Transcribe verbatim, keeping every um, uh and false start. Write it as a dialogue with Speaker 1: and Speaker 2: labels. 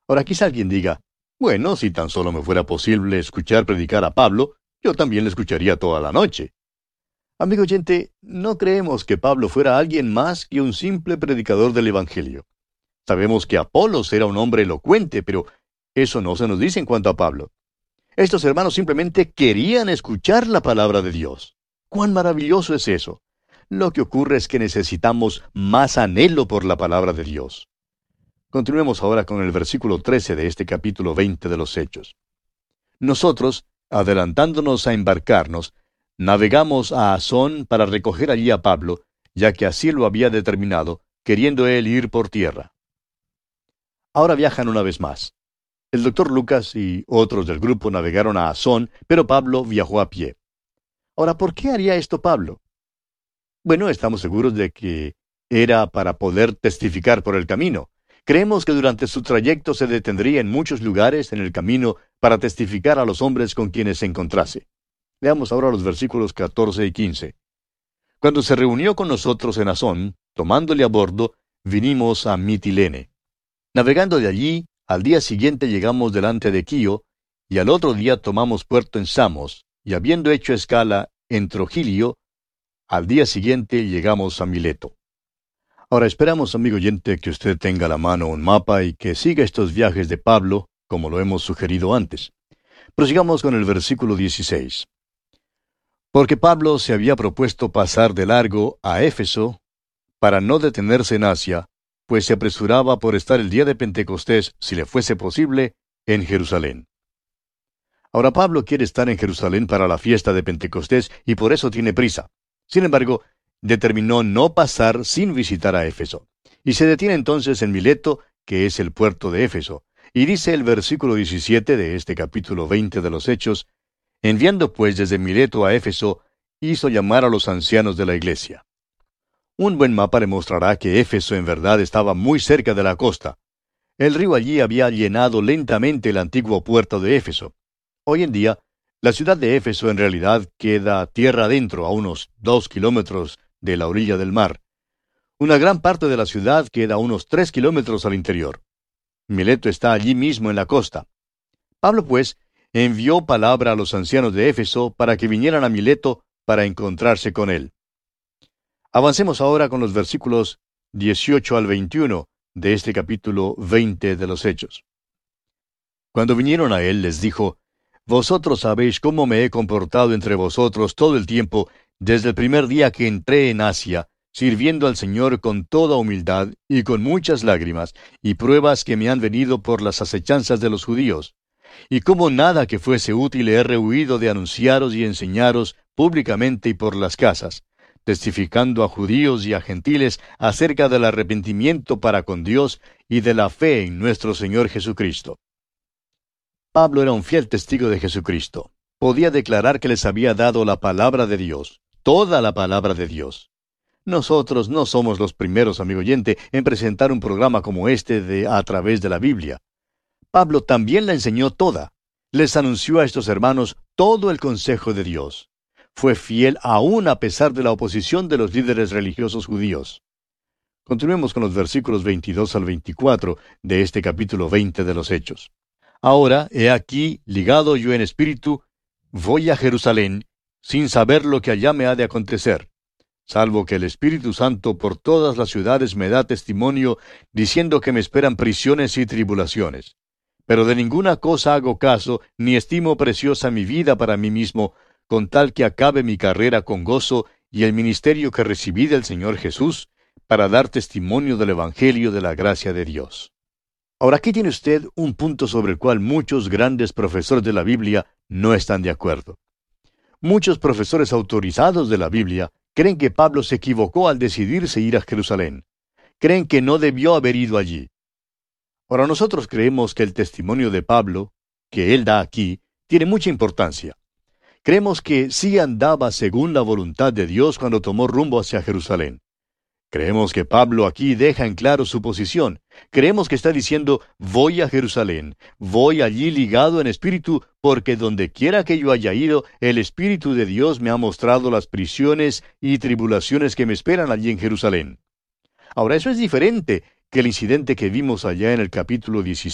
Speaker 1: Ahora quizá alguien diga, bueno, si tan solo me fuera posible escuchar predicar a Pablo, yo también le escucharía toda la noche. Amigo oyente, no creemos que Pablo fuera alguien más que un simple predicador del Evangelio. Sabemos que Apolos era un hombre elocuente, pero eso no se nos dice en cuanto a Pablo. Estos hermanos simplemente querían escuchar la palabra de Dios. ¡Cuán maravilloso es eso! Lo que ocurre es que necesitamos más anhelo por la palabra de Dios. Continuemos ahora con el versículo trece de este capítulo veinte de los Hechos. Nosotros, adelantándonos a embarcarnos, navegamos a Asón para recoger allí a Pablo, ya que así lo había determinado, queriendo él ir por tierra. Ahora viajan una vez más. El doctor Lucas y otros del grupo navegaron a Asón, pero Pablo viajó a pie. Ahora, ¿por qué haría esto Pablo? Bueno, estamos seguros de que era para poder testificar por el camino. Creemos que durante su trayecto se detendría en muchos lugares en el camino para testificar a los hombres con quienes se encontrase. Leamos ahora los versículos catorce y quince. Cuando se reunió con nosotros en Asón, tomándole a bordo, vinimos a Mitilene. Navegando de allí, al día siguiente llegamos delante de Quío, y al otro día tomamos puerto en Samos, y habiendo hecho escala en Trogilio, al día siguiente llegamos a Mileto. Ahora esperamos, amigo oyente, que usted tenga a la mano un mapa y que siga estos viajes de Pablo, como lo hemos sugerido antes. Prosigamos con el versículo dieciséis. Porque Pablo se había propuesto pasar de largo a Éfeso, para no detenerse en Asia, pues se apresuraba por estar el día de Pentecostés, si le fuese posible, en Jerusalén. Ahora Pablo quiere estar en Jerusalén para la fiesta de Pentecostés y por eso tiene prisa. Sin embargo, determinó no pasar sin visitar a Éfeso. Y se detiene entonces en Mileto, que es el puerto de Éfeso. Y dice el versículo diecisiete de este capítulo veinte de los Hechos, enviando pues desde Mileto a Éfeso, hizo llamar a los ancianos de la iglesia. Un buen mapa le mostrará que Éfeso en verdad estaba muy cerca de la costa. El río allí había llenado lentamente el antiguo puerto de Éfeso. Hoy en día, la ciudad de Éfeso en realidad queda tierra adentro, a unos dos kilómetros de la orilla del mar. Una gran parte de la ciudad queda a unos tres kilómetros al interior. Mileto está allí mismo en la costa. Pablo, pues, envió palabra a los ancianos de Éfeso para que vinieran a Mileto para encontrarse con él. Avancemos ahora con los versículos dieciocho al veintiuno de este capítulo veinte de los Hechos. Cuando vinieron a él, les dijo, Vosotros sabéis cómo me he comportado entre vosotros todo el tiempo, desde el primer día que entré en Asia, sirviendo al Señor con toda humildad y con muchas lágrimas, y pruebas que me han venido por las acechanzas de los judíos. Y como nada que fuese útil he rehuido de anunciaros y enseñaros públicamente y por las casas, testificando a judíos y a gentiles acerca del arrepentimiento para con Dios y de la fe en nuestro Señor Jesucristo. Pablo era un fiel testigo de Jesucristo. Podía declarar que les había dado la palabra de Dios, toda la palabra de Dios. Nosotros no somos los primeros, amigo oyente, en presentar un programa como este de A través de la Biblia. Pablo también la enseñó toda. Les anunció a estos hermanos todo el consejo de Dios. Fue fiel aún a pesar de la oposición de los líderes religiosos judíos. Continuemos con los versículos veintidós al veinticuatro de este capítulo veinte de los Hechos. Ahora, he aquí, ligado yo en espíritu, voy a Jerusalén, sin saber lo que allá me ha de acontecer, salvo que el Espíritu Santo por todas las ciudades me da testimonio, diciendo que me esperan prisiones y tribulaciones. Pero de ninguna cosa hago caso, ni estimo preciosa mi vida para mí mismo, con tal que acabe mi carrera con gozo y el ministerio que recibí del Señor Jesús, para dar testimonio del Evangelio de la gracia de Dios. Ahora, aquí tiene usted un punto sobre el cual muchos grandes profesores de la Biblia no están de acuerdo. Muchos profesores autorizados de la Biblia creen que Pablo se equivocó al decidirse ir a Jerusalén. Creen que no debió haber ido allí. Ahora, nosotros creemos que el testimonio de Pablo, que él da aquí, tiene mucha importancia. Creemos que sí andaba según la voluntad de Dios cuando tomó rumbo hacia Jerusalén. Creemos que Pablo aquí deja en claro su posición. Creemos que está diciendo, voy a Jerusalén, voy allí ligado en espíritu, porque donde quiera que yo haya ido, el Espíritu de Dios me ha mostrado las prisiones y tribulaciones que me esperan allí en Jerusalén. Ahora, eso es diferente que el incidente que vimos allá en el capítulo diecisiete.